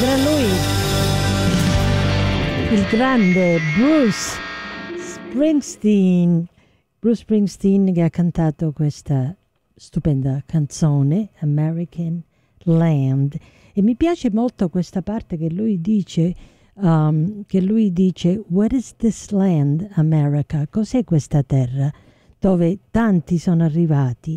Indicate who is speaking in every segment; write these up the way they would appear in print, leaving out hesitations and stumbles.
Speaker 1: il grande Bruce Springsteen che ha cantato questa stupenda canzone American Land, e mi piace molto questa parte che lui dice what is this land, America? Cos'è questa terra dove tanti sono arrivati,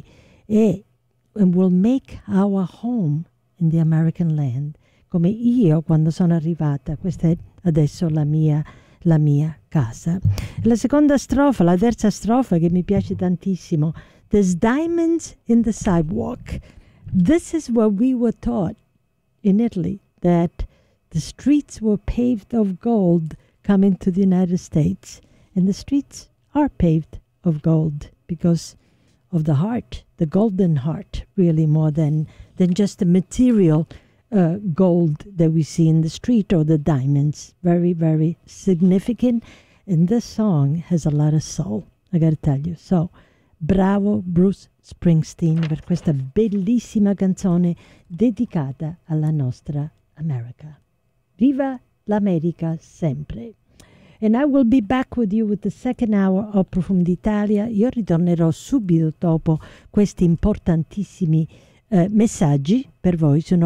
Speaker 1: and we'll make our home in the American land, come io quando sono arrivata, questa è adesso la mia casa. La terza strofa che mi piace tantissimo, there's diamonds in the sidewalk. This is what we were taught in Italy, that the streets were paved of gold coming to the United States, and the streets are paved of gold because of the heart, the golden heart, really, more than just the material gold that we see in the street or the diamonds. Very, very significant. And this song has a lot of soul, I gotta tell you. So, bravo Bruce Springsteen per questa bellissima canzone dedicata alla nostra America. Viva l'America sempre! And I will be back with you with the second hour of Profumo d'Italia. Io ritornerò subito dopo questi importantissimi messaggi per voi su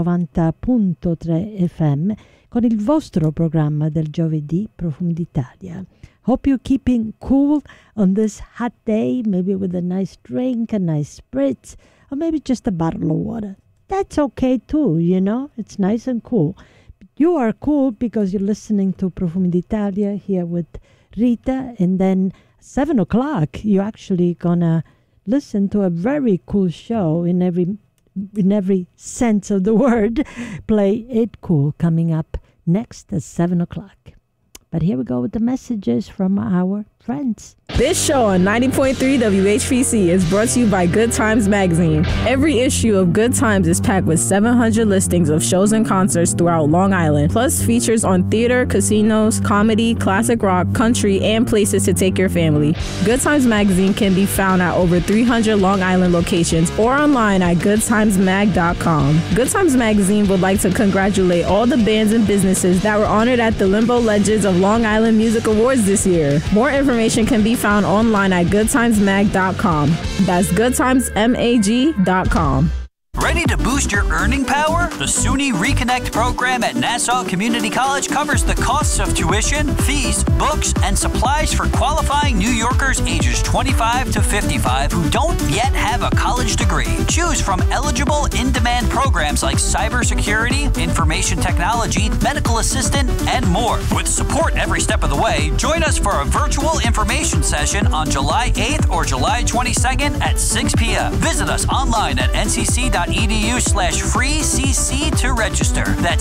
Speaker 1: 90.3 FM con il vostro programma del giovedì Profumo d'Italia. Hope you're keeping cool on this hot day, maybe with a nice drink, a nice spritz, or maybe just a bottle of water. That's okay too, you know, it's nice and cool. You are cool because you're listening to Profumo d'Italia here with Rita, and then 7 o'clock you're actually gonna listen to a very cool show in every sense of the word. Play It Cool coming up next at 7 o'clock. But here we go with the messages from our friends.
Speaker 2: This show on 90.3 WHPC is brought to you by Good Times Magazine. Every issue of Good Times is packed with 700 listings of shows and concerts throughout Long Island, plus features on theater, casinos, comedy, classic rock, country, and places to take your family. Good Times Magazine can be found at over 300 Long Island locations or online at goodtimesmag.com. Good Times Magazine would like to congratulate all the bands and businesses that were honored at the Limbo Legends of Long Island Music Awards this year. More information can be found online at goodtimesmag.com. That's goodtimesmag.com.
Speaker 3: Ready to boost your earning power? The SUNY Reconnect program at Nassau Community College covers the costs of tuition, fees, books, and supplies for qualifying New Yorkers ages 25 to 55 who don't yet have a college degree. Choose from eligible in-demand programs like cybersecurity, information technology, medical assistant, and more. With support every step of the way, join us for a virtual information session on July 8th or July 22nd at 6 p.m. Visit us online at ncc.edu/freecc to register. That's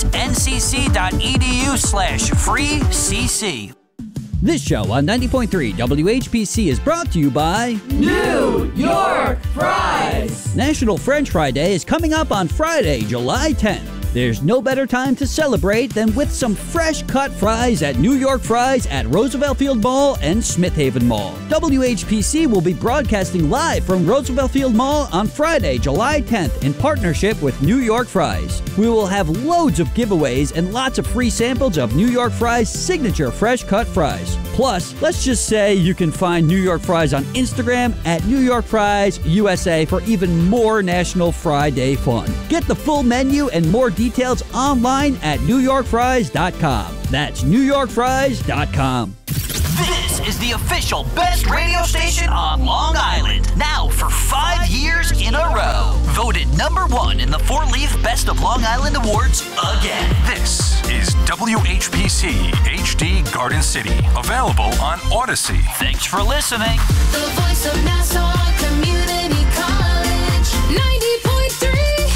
Speaker 3: ncc.edu/freecc.
Speaker 4: This show on 90.3 WHPC is brought to you by
Speaker 5: New York Fries.
Speaker 4: National French Fry Day is coming up on Friday, July 10th. There's no better time to celebrate than with some fresh cut fries at New York Fries at Roosevelt Field Mall and Smith Haven Mall. WHPC will be broadcasting live from Roosevelt Field Mall on Friday, July 10th in partnership with New York Fries. We will have loads of giveaways and lots of free samples of New York Fries' signature fresh cut fries. Plus, let's just say you can find New York Fries on Instagram at New York Fries USA for even more National Fry Day fun. Get the full menu and more details online at NewYorkFries.com. That's NewYorkFries.com.
Speaker 3: This is the official best radio station on Long Island. Now for 5 years in a row. Voted #1 in the 4-Leaf Best of Long Island Awards again.
Speaker 6: This is WHPC HD Garden City. Available on Odyssey.
Speaker 3: Thanks for listening.
Speaker 7: The voice of Nassau Community College. 90.3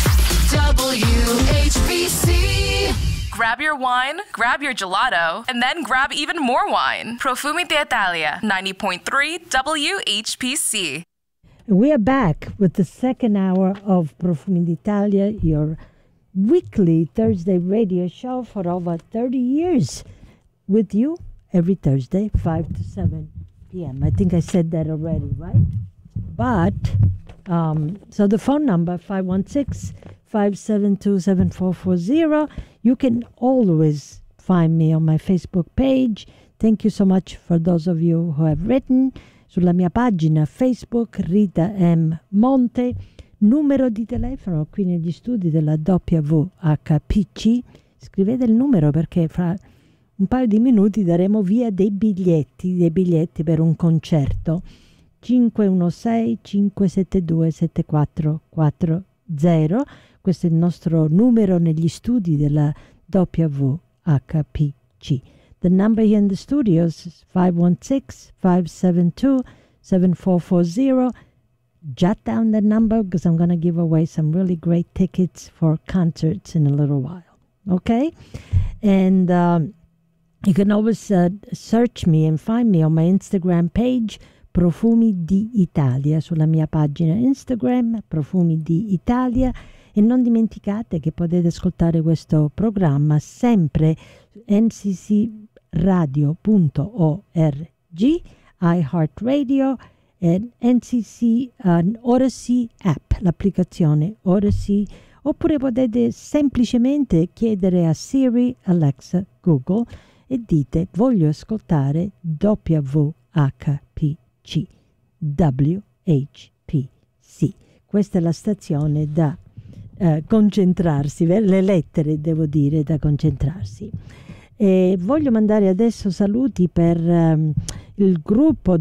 Speaker 7: WHPC.
Speaker 8: Grab your wine, grab your gelato, and then grab even more wine. Profumo d'Italia, 90.3 WHPC.
Speaker 1: We are back with the second hour of Profumo d'Italia, your weekly Thursday radio show for over 30 years. With you every Thursday, 5 to 7 p.m. I think I said that already, right? But, so the phone number, 516-572-7440. You can always find me on my Facebook page. Thank you so much for those of you who have written. Sulla mia pagina Facebook, Rita M. Monte. Numero di telefono qui negli studi della WHPC. Scrivete il numero perché fra un paio di minuti daremo via dei biglietti per un concerto. 516-572-7440. Questo è il nostro numero negli studi della WHPC. The number here in the studios is 516-572-7440. Jot down the number because I'm going to give away some really great tickets for concerts in a little while. Okay? And you can always search me and find me on my Instagram page, Profumi di Italia, sulla mia pagina Instagram, Profumi di Italia. E non dimenticate che potete ascoltare questo programma sempre nccradio.org, iHeartRadio e NCC Odyssey app, l'applicazione Odyssey, oppure potete semplicemente chiedere a Siri, Alexa, Google e dite voglio ascoltare WHPC, WHPC. Questa è la stazione da concentrarsi, le lettere devo dire da concentrarsi. E voglio mandare adesso saluti per il gruppo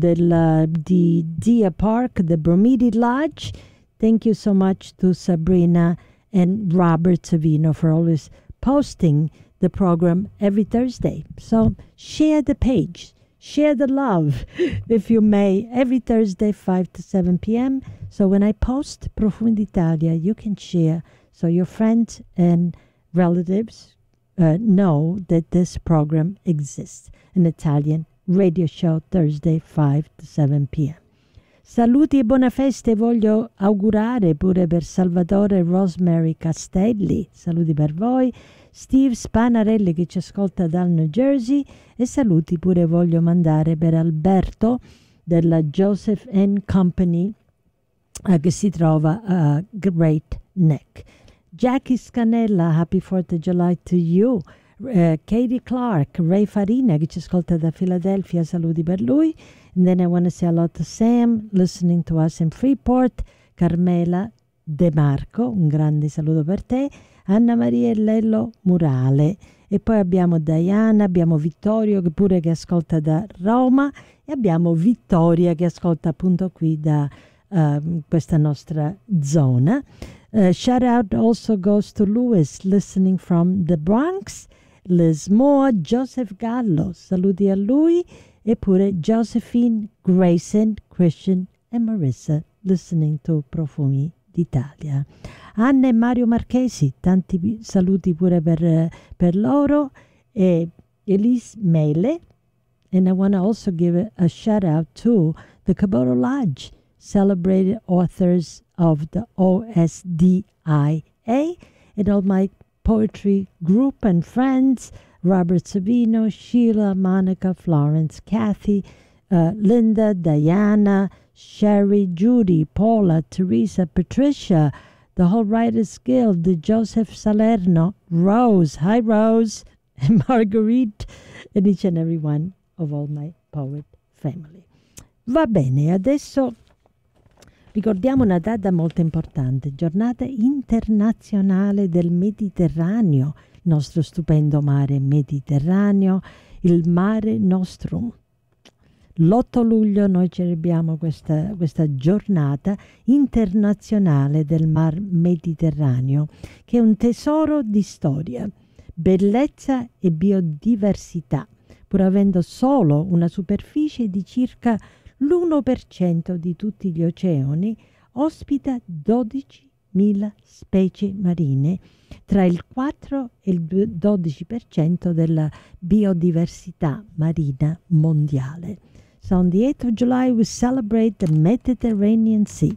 Speaker 1: di Deer Park, the Bromidi Lodge. Thank you so much to Sabrina and Robert Savino for always posting the program every Thursday. So share the page, share the love, if you may, every Thursday 5 to 7 p.m. So when I post Profumi d'Italia, you can share so your friends and relatives know that this program exists, an Italian radio show Thursday 5 to 7 p.m. Saluti e buone feste voglio augurare pure per Salvatore Rosemary Castelli, saluti per voi, Steve Spanarelli che ci ascolta dal New Jersey e saluti pure voglio mandare per Alberto della Joseph & Company che si trova a Great Neck. Jackie Scanella, happy 4th of July to you. Katie Clark, Ray Farina che ci ascolta da Philadelphia, saluti per lui. And then I want to say hello to Sam, listening to us in Freeport. Carmela De Marco, un grande saluto per te. Anna Maria Lello Murale. E poi abbiamo Diana, abbiamo Vittorio che ascolta da Roma e abbiamo Vittoria che ascolta appunto qui da questa nostra zona. Shout out also goes to Louis, listening from the Bronx, Liz Moore, Joseph Gallo, saluti a lui, e pure Josephine, Grayson, Christian e Marissa, listening to Profumi d'Italia. Anna e Mario Marchesi, tanti saluti pure per loro, e Elise Mele, and I want to also give a shout out to the Caboto Lodge, celebrated authors of the OSDIA, and all my poetry group and friends, Robert Savino, Sheila, Monica, Florence, Kathy, Linda, Diana, Sherry, Judy, Paula, Teresa, Patricia, the whole Writers Guild, the Joseph Salerno, Rose, hi Rose, and Marguerite, and each and every one of all my poet family. Va bene, adesso ricordiamo una data molto importante, giornata internazionale del Mediterraneo, il nostro stupendo mare Mediterraneo, il Mare Nostrum. L'8 luglio noi celebriamo questa giornata internazionale del Mar Mediterraneo, che è un tesoro di storia, bellezza e biodiversità, pur avendo solo una superficie di circa l'1% di tutti gli oceani, ospita 12.000 specie marine, tra il 4 e il 12% della biodiversità marina mondiale. So on the 8th of July we celebrate the Mediterranean Sea,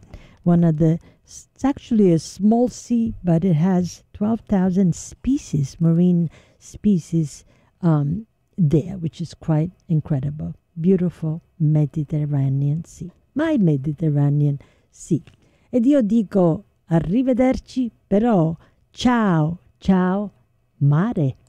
Speaker 1: it's actually a small sea, but it has 12,000 species, marine species there, which is quite incredible. Beautiful Mediterranean Sea, my Mediterranean Sea. Ed io dico arrivederci, però ciao, ciao, mare.